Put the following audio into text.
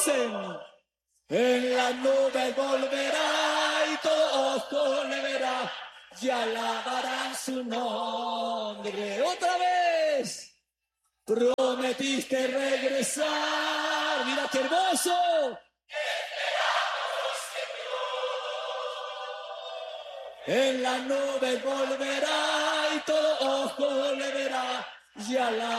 dicen. En la nube volverá y todo ojo le verá y alabarán su nombre. Otra vez. Prometiste regresar. Mira qué hermoso. En la nube volverá y todo ojo le verá y alabarán.